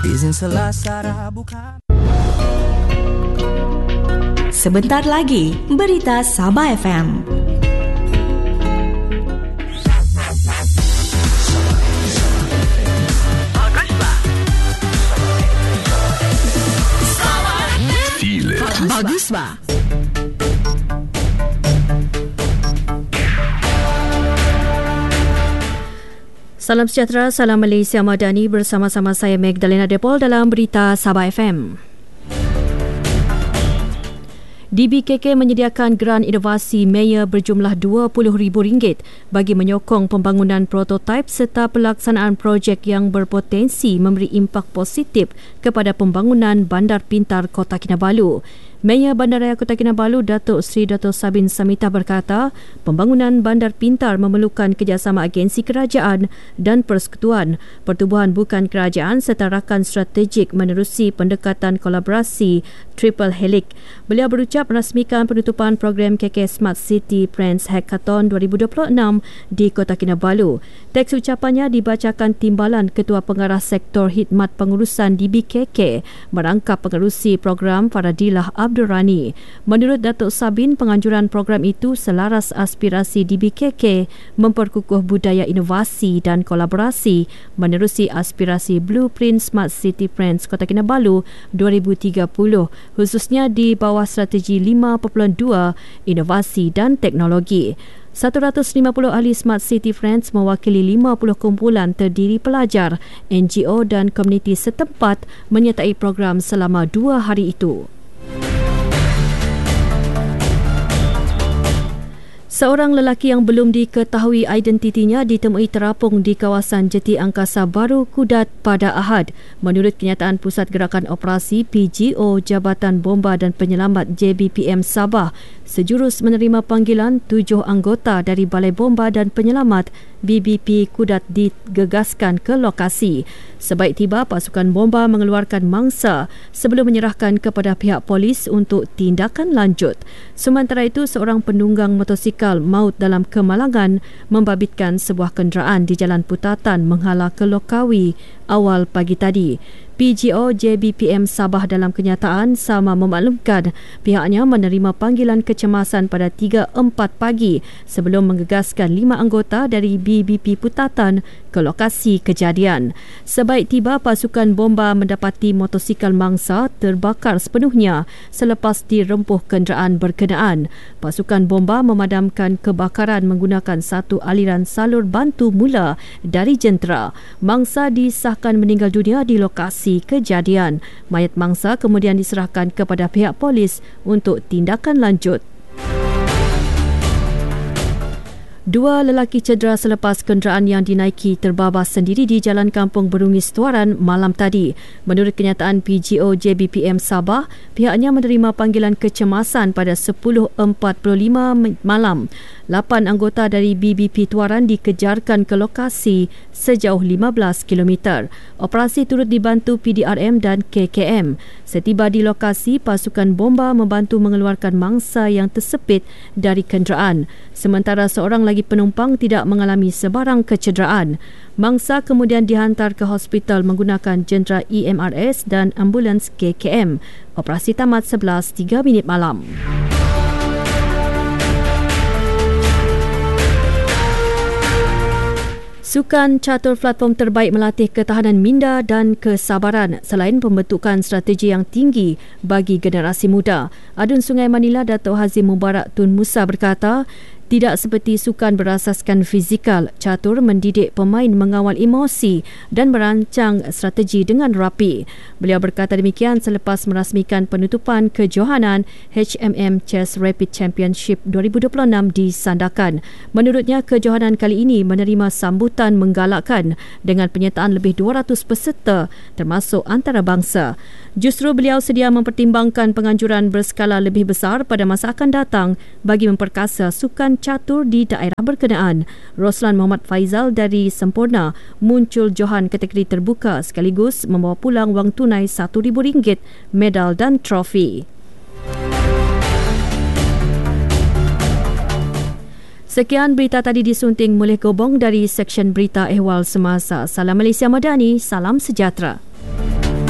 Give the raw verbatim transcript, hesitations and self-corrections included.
Izin selasar bukan. Sebentar lagi, Berita Sabah F M. Bagus ba? Salam sejahtera, salam Malaysia Madani, bersama-sama saya Magdalena Depol dalam Berita Sabah F M. D B K K menyediakan geran inovasi Mayor berjumlah dua puluh ribu ringgit bagi menyokong pembangunan prototipe serta pelaksanaan projek yang berpotensi memberi impak positif kepada pembangunan Bandar Pintar Kota Kinabalu. Mayor Bandaraya Kota Kinabalu, Datuk Seri Dato' Sabin Samita berkata, pembangunan bandar pintar memerlukan kerjasama agensi kerajaan dan persekutuan, pertubuhan bukan kerajaan serta rakan strategik menerusi pendekatan kolaborasi Triple Helix. Beliau berucap merasmikan penutupan program K K Smart City Friends Hackathon dua ribu dua puluh enam di Kota Kinabalu. Teks ucapannya dibacakan Timbalan Ketua Pengarah Sektor Khidmat Pengurusan D B K K merangkap pengerusi program Faradilah Abdul Rani. Menurut Datuk Sabin, penganjuran program itu selaras aspirasi D B K K memperkukuh budaya inovasi dan kolaborasi menerusi aspirasi Blueprint Smart City Friends Kota Kinabalu dua ribu tiga puluh, khususnya di bawah strategi lima perpuluhan dua inovasi dan teknologi. seratus lima puluh ahli Smart City Friends mewakili lima puluh kumpulan terdiri pelajar, N G O dan komuniti setempat menyertai program selama dua hari itu. Seorang lelaki yang belum diketahui identitinya ditemui terapung di kawasan Jeti Angkasa Baru Kudat pada Ahad. Menurut kenyataan Pusat Gerakan Operasi P G O Jabatan Bomba dan Penyelamat J B P M Sabah, sejurus menerima panggilan tujuh anggota dari Balai Bomba dan Penyelamat B B P Kudat digegaskan ke lokasi. Sebaik tiba, pasukan bomba mengeluarkan mangsa sebelum menyerahkan kepada pihak polis untuk tindakan lanjut. Sementara itu, seorang penunggang motosikal maut dalam kemalangan membabitkan sebuah kenderaan di Jalan Putatan menghala ke Lokawi awal pagi tadi. P G O J B P M Sabah dalam kenyataan sama memaklumkan pihaknya menerima panggilan kecemasan pada tiga empat pagi sebelum menggegaskan lima anggota dari B B P Putatan ke lokasi kejadian. Sebaik tiba, pasukan bomba mendapati motosikal mangsa terbakar sepenuhnya selepas dirempuh kenderaan berkenaan. Pasukan bomba memadamkan kebakaran menggunakan satu aliran salur bantu mula dari jentera. Mangsa disahkan meninggal dunia di lokasi kejadian. Mayat mangsa kemudian diserahkan kepada pihak polis untuk tindakan lanjut. Dua lelaki cedera selepas kenderaan yang dinaiki terbabas sendiri di Jalan Kampung Berungis Tuaran malam tadi. Menurut kenyataan P G O J B P M Sabah, pihaknya menerima panggilan kecemasan pada sepuluh empat puluh lima malam. Lapan anggota dari B B P Tuaran dikejarkan ke lokasi sejauh lima belas kilometer. Operasi turut dibantu P D R M dan K K M. Setiba di lokasi, pasukan bomba membantu mengeluarkan mangsa yang tersepit dari kenderaan. Sementara seorang lagi penumpang tidak mengalami sebarang kecederaan. Mangsa kemudian dihantar ke hospital menggunakan jentera E M R S dan ambulans K K M. Operasi tamat sebelas tiga minit malam. Sukan catur platform terbaik melatih ketahanan minda dan kesabaran selain pembentukan strategi yang tinggi bagi generasi muda. Adun Sungai Manila, Dato' Hazim Mubarak Tun Musa berkata, tidak seperti sukan berasaskan fizikal, catur mendidik pemain mengawal emosi dan merancang strategi dengan rapi. Beliau berkata demikian selepas merasmikan penutupan kejohanan H M M Chess Rapid Championship dua ribu dua puluh enam di Sandakan. Menurutnya, kejohanan kali ini menerima sambutan menggalakkan dengan penyertaan lebih dua ratus peserta termasuk antarabangsa. Justru beliau sedia mempertimbangkan penganjuran berskala lebih besar pada masa akan datang bagi memperkasa sukan catur di daerah berkenaan. Roslan Muhammad Faizal dari Sempurna muncul johan kategori terbuka sekaligus membawa pulang wang tunai satu ribu ringgit, medal dan trofi. Sekian berita tadi disunting Mulih Gobong dari Seksyen Berita Ehwal Semasa. Salam Malaysia Madani, salam sejahtera.